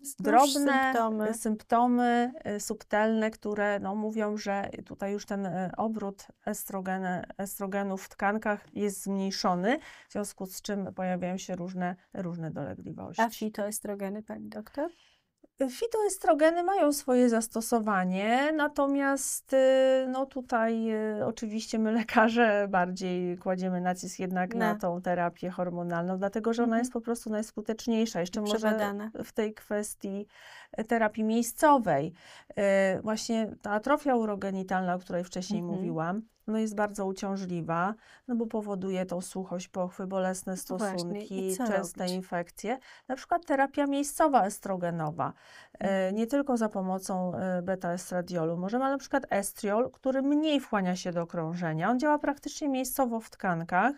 drobne symptomy. symptomy subtelne, które no, mówią, że tutaj już ten obrót estrogenów w tkankach jest zmniejszony, w związku z czym pojawiają się różne dolegliwości. A fitoestrogeny, pani doktor? Fitoestrogeny mają swoje zastosowanie, natomiast no tutaj oczywiście my lekarze bardziej kładziemy nacisk jednak na tą terapię hormonalną, dlatego że ona jest po prostu najskuteczniejsza. Jeszcze może w tej kwestii terapii miejscowej. Właśnie ta atrofia urogenitalna, o której wcześniej mówiłam, no jest bardzo uciążliwa, no bo powoduje tą suchość pochwy, bolesne stosunki, częste infekcje. Na przykład terapia miejscowa estrogenowa, nie tylko za pomocą beta-estradiolu. Możemy na przykład estriol, który mniej wchłania się do krążenia. On działa praktycznie miejscowo w tkankach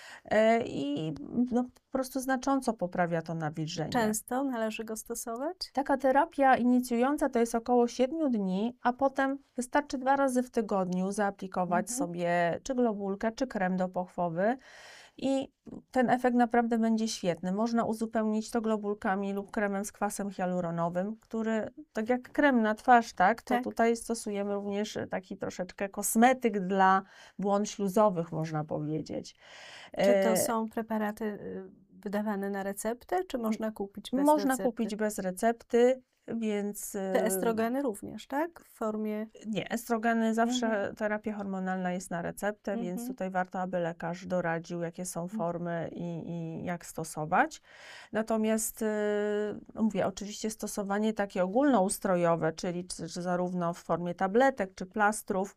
i no, po prostu znacząco poprawia to nawilżenie. Często należy go stosować? Taka terapia inicjująca to jest około 7 dni, a potem wystarczy 2 razy w tygodniu zaaplikować sobie czy globulkę, czy krem dopochwowy i ten efekt naprawdę będzie świetny. Można uzupełnić to globulkami lub kremem z kwasem hialuronowym, który, tak jak krem na twarz, tak, to tutaj stosujemy również taki troszeczkę kosmetyk dla błon śluzowych, można powiedzieć. Czy to są preparaty wydawane na receptę, czy można kupić bez recepty? Można kupić bez recepty, więc... Te estrogeny również, tak? W formie... Nie, estrogeny zawsze, terapia hormonalna jest na receptę, więc tutaj warto, aby lekarz doradził, jakie są formy i jak stosować. Natomiast, mówię, oczywiście stosowanie takie ogólnoustrojowe, czyli czy zarówno w formie tabletek, czy plastrów,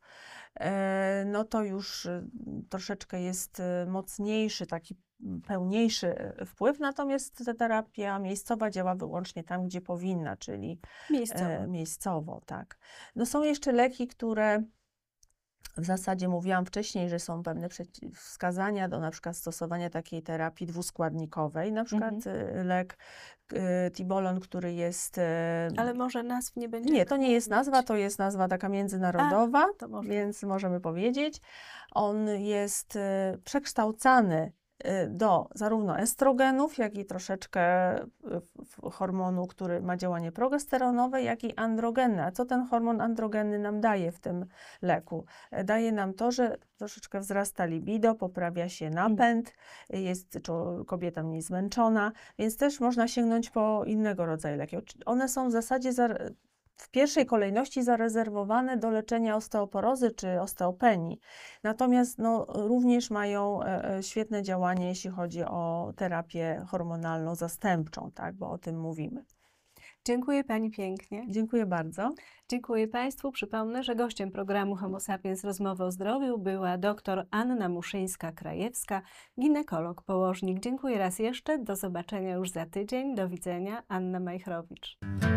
no to już troszeczkę jest mocniejszy, taki pełniejszy wpływ, natomiast ta terapia miejscowa działa wyłącznie tam, gdzie powinna, czyli miejscowo, tak. No są jeszcze leki, które w zasadzie mówiłam wcześniej, że są pewne przeciwwskazania do na przykład stosowania takiej terapii dwuskładnikowej, na przykład lek Tibolon, który jest... Ale może nazw nie będzie? Nie, to nie jest nazwa, to jest nazwa taka międzynarodowa, więc możemy powiedzieć. On jest przekształcany do zarówno estrogenów, jak i troszeczkę hormonu, który ma działanie progesteronowe, jak i androgenne. A co ten hormon androgenny nam daje w tym leku? Daje nam to, że troszeczkę wzrasta libido, poprawia się napęd, jest kobieta mniej zmęczona, więc też można sięgnąć po innego rodzaju leki. One są w zasadzie w pierwszej kolejności zarezerwowane do leczenia osteoporozy czy osteopenii. Natomiast no, również mają świetne działanie, jeśli chodzi o terapię hormonalną zastępczą, tak, bo o tym mówimy. Dziękuję pani pięknie. Dziękuję bardzo. Dziękuję państwu. Przypomnę, że gościem programu Homo Sapiens Rozmowy o zdrowiu była dr Anna Muszyńska-Krajewska, ginekolog, położnik. Dziękuję raz jeszcze. Do zobaczenia już za tydzień. Do widzenia. Anna Majchrowicz.